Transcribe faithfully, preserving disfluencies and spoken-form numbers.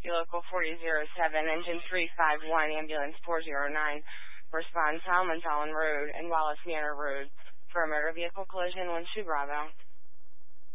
Rescue Local forty oh seven, Engine three five one, Ambulance four oh nine. Respond Salmon Road and Wallace Manor Road for a motor vehicle collision, one two Bravo.